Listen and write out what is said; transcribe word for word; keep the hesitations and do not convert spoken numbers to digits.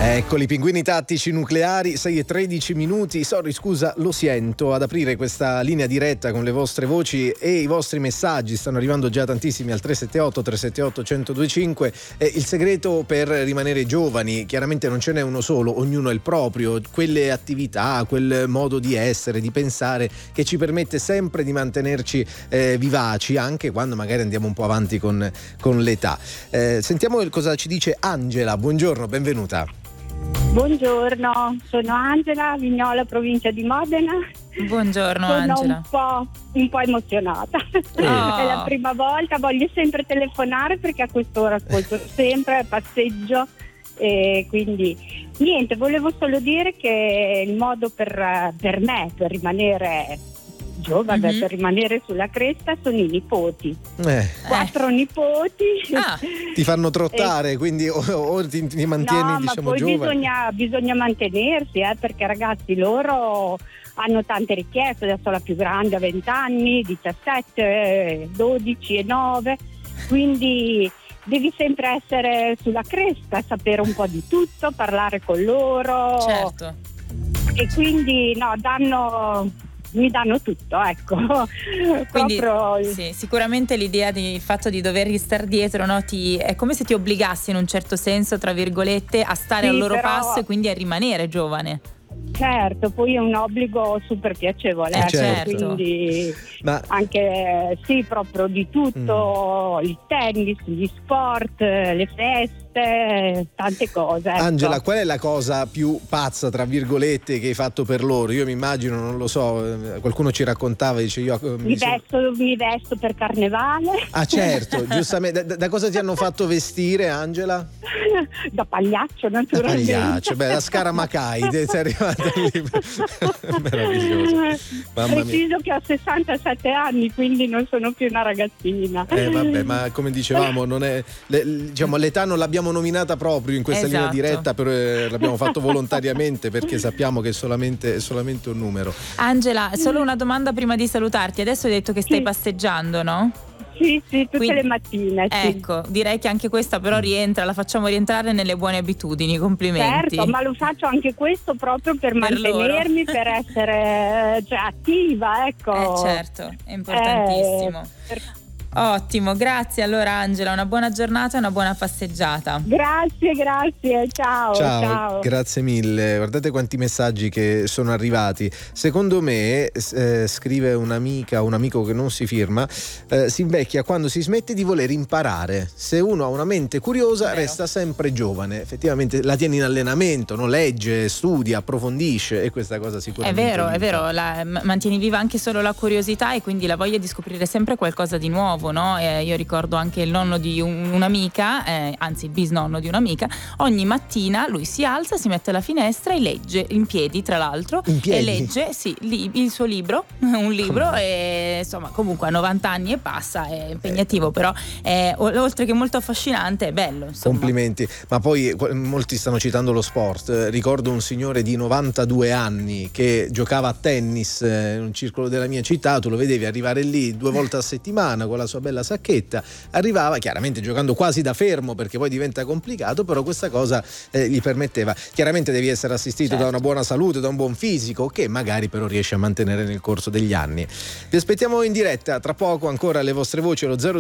Eccoli, pinguini tattici nucleari, sei e tredici minuti. Sorry, scusa, lo sento ad aprire questa linea diretta con le vostre voci e i vostri messaggi. Stanno arrivando già tantissimi al tre sette otto tre sette otto uno zero due cinque. Eh, il segreto per rimanere giovani, chiaramente non ce n'è uno solo, ognuno è il proprio. Quelle attività, quel modo di essere, di pensare che ci permette sempre di mantenerci eh, vivaci, anche quando magari andiamo un po' avanti con, con l'età. Eh, sentiamo cosa ci dice Angela. Buongiorno, benvenuta. Buongiorno, sono Angela, Vignola, provincia di Modena. Buongiorno sono Angela. un po', un po' emozionata. Oh. È la prima volta, voglio sempre telefonare perché a quest'ora ascolto sempre, passeggio e quindi niente, volevo solo dire che il modo per, per me per rimanere giovane, mm-hmm. per rimanere sulla cresta sono i nipoti. Eh. Quattro eh. nipoti. Ah. Ti fanno trottare, eh. quindi o, o ti, ti mantieni no, diciamo ma poi giovane. Bisogna, bisogna mantenersi, eh, perché ragazzi loro hanno tante richieste. Adesso la più grande ha venti anni, diciassette, dodici e nove, quindi devi sempre essere sulla cresta, sapere un po' di tutto, parlare con loro. Certo. E quindi no, danno mi danno tutto, ecco. Quindi Proprio... sì, sicuramente l'idea di, il fatto di dovergli star dietro, no, ti, è come se ti obbligassi in un certo senso, tra virgolette, a stare sì, al loro però... passo e quindi a rimanere giovane. Certo, poi è un obbligo super piacevole, eh, ecco, certo. quindi Ma... anche sì, proprio di tutto, mm. il tennis, gli sport, le feste, tante cose. Ecco. Angela, qual è la cosa più pazza, tra virgolette, che hai fatto per loro? Io mi immagino, non lo so, qualcuno ci raccontava, dice io... Mi, mi vesto, sono... mi vesto per carnevale. Ah certo, giustamente. Da, da cosa ti hanno fatto vestire, Angela? Da pagliaccio, naturalmente. Da pagliaccio, beh, da Scaramacai, sei arrivata lì. Meraviglioso. Mamma Preciso mia. che ho sessantasette anni, quindi non sono più una ragazzina. Eh vabbè, ma come dicevamo, non è, le, diciamo, l'età non l'abbiamo nominata proprio in questa esatto. linea diretta, però eh, l'abbiamo fatto volontariamente perché sappiamo che è solamente, è solamente un numero. Angela, solo una domanda prima di salutarti. Adesso hai detto che stai sì. passeggiando, no? Sì, sì, tutte Quindi, le mattine. Sì. Ecco, direi che anche questa però rientra, la facciamo rientrare nelle buone abitudini, complimenti. Certo, ma lo faccio anche questo proprio per, per mantenermi, loro. per essere cioè, attiva, ecco. Eh certo, è importantissimo. Eh, per... Ottimo, grazie allora Angela, una buona giornata e una buona passeggiata. Grazie, grazie, ciao, ciao. Ciao, grazie mille. Guardate quanti messaggi che sono arrivati. Secondo me, eh, scrive un'amica, un amico che non si firma, eh, si invecchia quando si smette di voler imparare. Se uno ha una mente curiosa, Vero. resta sempre giovane. Effettivamente la tiene in allenamento, no? Legge, studia, approfondisce, e questa cosa sicuramente è vero, aiuta. è vero, la, mantieni viva anche solo la curiosità e quindi la voglia di scoprire sempre qualcosa di nuovo. No? Eh, io ricordo anche il nonno di un, un'amica, eh, anzi il bisnonno di un'amica, ogni mattina lui si alza, si mette alla finestra e legge in piedi, tra l'altro, in piedi? e legge sì, li, il suo libro, un libro, e insomma comunque a novanta anni e passa, è impegnativo, eh. però è, oltre che molto affascinante, è bello, insomma. Complimenti. Ma poi molti stanno citando lo sport. Eh, ricordo un signore di novantadue anni che giocava a tennis eh, in un circolo della mia città, tu lo vedevi arrivare lì due volte a settimana con la sua bella sacchetta, arrivava chiaramente giocando quasi da fermo perché poi diventa complicato, però questa cosa eh, gli permetteva. Chiaramente devi essere assistito certo. da una buona salute, da un buon fisico, che magari però riesci a mantenere nel corso degli anni. Vi aspettiamo in diretta tra poco, ancora le vostre voci allo zero